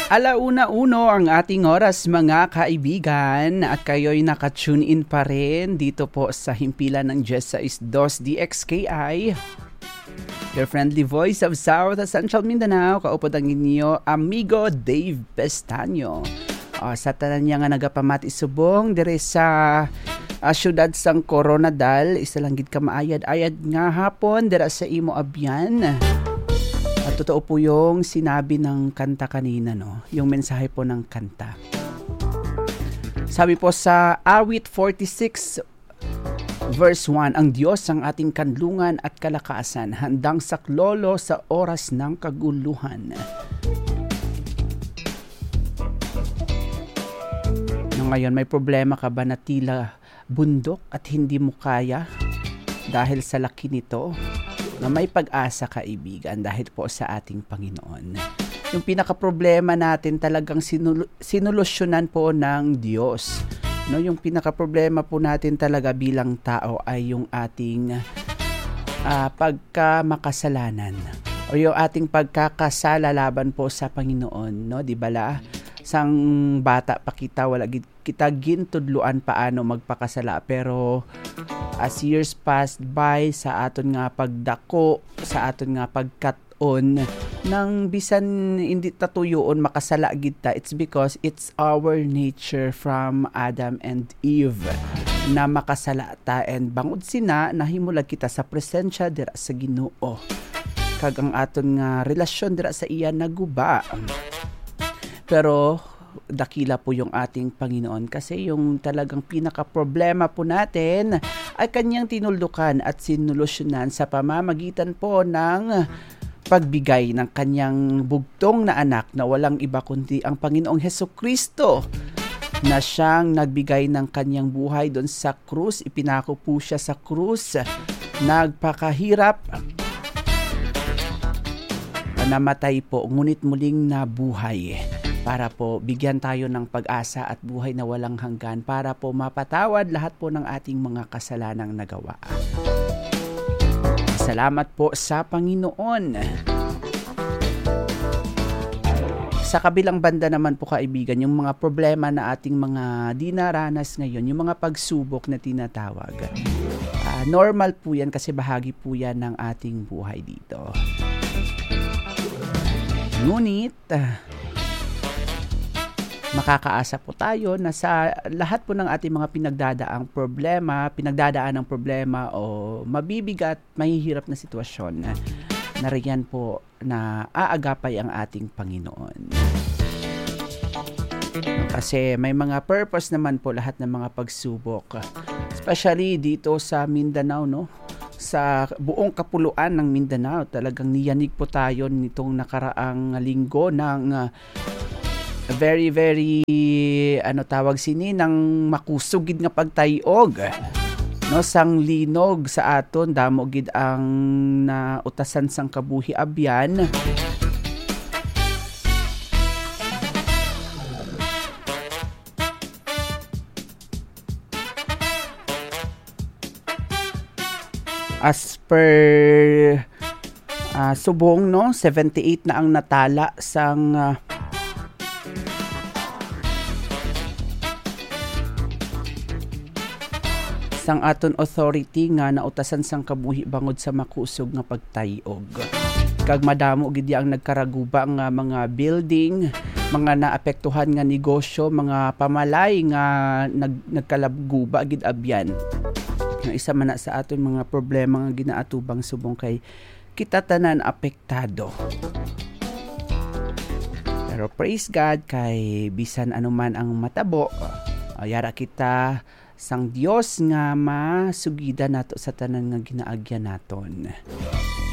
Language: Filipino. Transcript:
1:01 ang ating oras mga kaibigan at kayo'y naka-tune in pa rin dito po sa himpilan ng Diyos sa 6.2 DXKI. Your friendly voice of South Central Mindanao, kaupod ang inyo, amigo Dave Pestaño. Sa tanan niya nga nagapamati subong dire sa syudad sang Coronadal, isa lang gid ka maayad-ayad nga hapon dira sa imo abyan. At totoo po yung sinabi ng kanta kanina, no? Yung mensahe po ng kanta. Sabi po sa Awit 46 verse 1, ang Diyos ang ating kanlungan at kalakasan, handang saklolo sa oras ng kaguluhan. No, ngayon, may problema ka ba na tila bundok at hindi mo kaya dahil sa laki nito? Na may pag-asa kaibigan dahil po sa ating Panginoon. Yung pinaka-problema natin talagang sinulusyonan po ng Diyos. No, yung pinaka-problema po natin talaga bilang tao ay yung ating pagkamakasalanan o yung ating pagkakasala laban po sa Panginoon, no? Di ba la? Sang bata pa kita, wala kita gintudluan paano magpakasala, pero as years passed by, sa aton nga pagdako, sa aton nga pagkat-on nang bisan hindi tatuyoon makasala kita, it's because it's our nature from Adam and Eve na makasala ta, and bangod sina nahimulag kita sa presensya dira sa Ginoo, kag ang aton nga relasyon dira sa iya naguba. Pero dakila po yung ating Panginoon kasi yung talagang pinaka-problema po natin ay kanyang tinuldukan at sinulusyonan sa pamamagitan po ng pagbigay ng kanyang bugtong na anak na walang iba kundi ang Panginoong Hesukristo, na siyang nagbigay ng kanyang buhay doon sa krus. Ipinako po siya sa krus, nagpakahirap, namatay po, ngunit muling nabuhay para po bigyan tayo ng pag-asa at buhay na walang hanggan, para po mapatawad lahat po ng ating mga kasalanang nagawa. Salamat po sa Panginoon. Sa kabilang banda naman po kaibigan, yung mga problema na ating mga dinaranas ngayon, yung mga pagsubok na tinatawag, normal po yan kasi bahagi po yan ng ating buhay dito. Ngunit makakaasa po tayo na sa lahat po ng ating mga pinagdadaan ng problema o mabibigat, mahihirap na sitwasyon, nariyan po na aagapay ang ating Panginoon. Kasi may mga purpose naman po lahat ng mga pagsubok. Especially dito sa Mindanao, no? Sa buong kapuluan ng Mindanao, talagang niyanig po tayo nitong nakaraang linggo ng very nang makusugid nga pagtayog, no? Sang linog sa aton damo gid ang nautasan sang kabuhi abyan. As per subong, no, 78 na ang natala sang sang aton authority nga nautasan sang kabuhi bangod sa makusog nga pagtayog. Kag madamo gid ang nagkaraguba nga mga building, mga naapektuhan nga negosyo, mga pamalay nga nagkalabguba gid abyan. Nga isa man na sa aton mga problema nga ginaatubang subong kay kita tanan apektado. Pero praise God kay bisan anuman ang matabo, yara kita sang Dios nga masugida nato sa tanan nga ginaagyan naton.